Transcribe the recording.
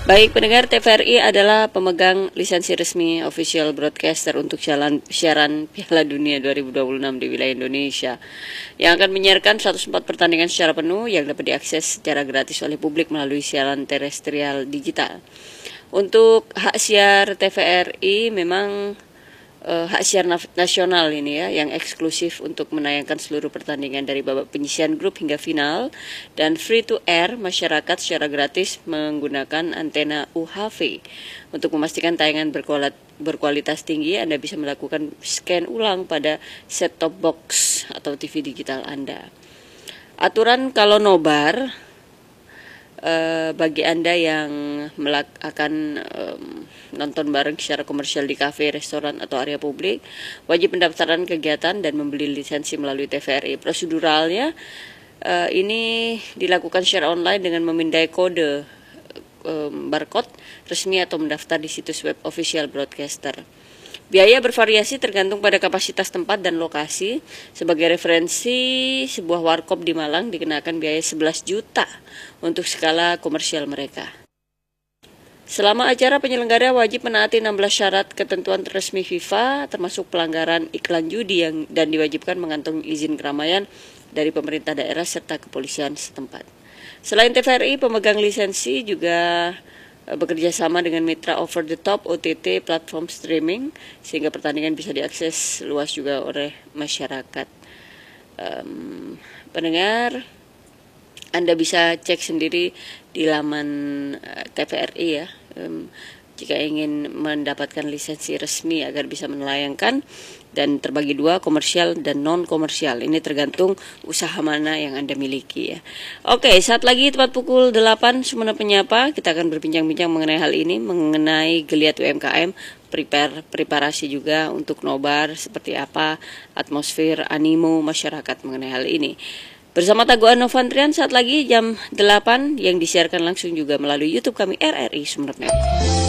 Baik pendengar, TVRI adalah pemegang lisensi resmi official broadcaster untuk siaran Piala Dunia 2026 di wilayah Indonesia yang akan menyiarkan 104 pertandingan secara penuh yang dapat diakses secara gratis oleh publik melalui siaran terestrial digital. Untuk hak siar TVRI memang hak siar nasional ini ya, yang eksklusif untuk menayangkan seluruh pertandingan dari babak penyisihan grup hingga final, dan free to air masyarakat secara gratis menggunakan antena UHF. Untuk memastikan tayangan berkualitas tinggi, Anda bisa melakukan scan ulang pada set-top box atau TV digital Anda. Aturan kalau nobar, bagi Anda yang akan nonton bareng secara komersial di kafe, restoran, atau area publik, wajib pendaftaran kegiatan dan membeli lisensi melalui TVRI. Proseduralnya ini dilakukan secara online dengan memindai kode barcode resmi atau mendaftar di situs web official broadcaster. Biaya bervariasi tergantung pada kapasitas tempat dan lokasi. Sebagai referensi, sebuah warkop di Malang dikenakan biaya 11 juta untuk skala komersial mereka. Selama acara, penyelenggara wajib menaati 16 syarat ketentuan resmi FIFA, termasuk pelanggaran iklan judi dan diwajibkan mengantongi izin keramaian dari pemerintah daerah serta kepolisian setempat. Selain TVRI, pemegang lisensi juga bekerja sama dengan mitra over the top OTT platform streaming sehingga pertandingan bisa diakses luas juga oleh masyarakat. Pendengar, Anda bisa cek sendiri di laman TVRI ya, jika ingin mendapatkan lisensi resmi agar bisa menayangkan, dan terbagi dua, komersial dan non komersial. Ini tergantung usaha mana yang Anda miliki ya. Oke, saat lagi tepat pukul 8 Sumena Penyapa, kita akan berbincang-bincang mengenai hal ini, mengenai geliat UMKM, preparasi juga untuk nobar, seperti apa atmosfer animo masyarakat mengenai hal ini. Bersama Teguh Novantrian saat lagi jam 8 yang disiarkan langsung juga melalui YouTube kami RRI Sumeneb.